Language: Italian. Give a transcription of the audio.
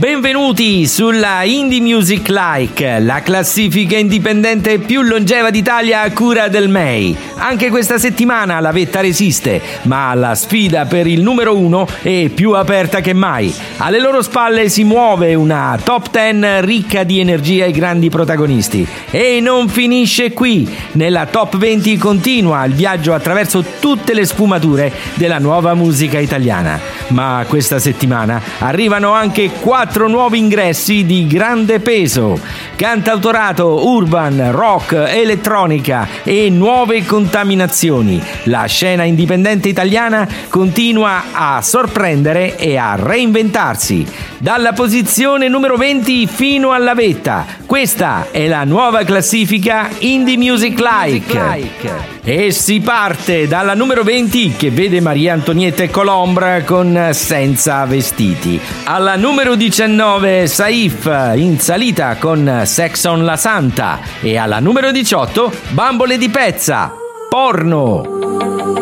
Benvenuti sulla Indie Music Like, la classifica indipendente più longeva d'Italia a cura del MEI. Anche questa settimana la vetta resiste, ma la sfida per il numero 1 è più aperta che mai. Alle loro spalle si muove una top 10 ricca di energia e grandi protagonisti. E non finisce qui. Nella top 20 continua il viaggio attraverso tutte le sfumature della nuova musica italiana. Ma questa settimana arrivano anche 4 nuovi ingressi di grande peso: cantautorato, urban, rock, elettronica e nuove contaminazioni. La scena indipendente italiana continua a sorprendere e a reinventarsi. Dalla posizione numero 20 fino alla vetta, questa è la nuova classifica Indie Music Like. E si parte dalla numero 20, che vede Maria Antonietta Colombra con Senza vestiti. Alla numero 19 Saif in salita con Sex on la Santa. E alla numero 18 Bambole di Pezza, Porno.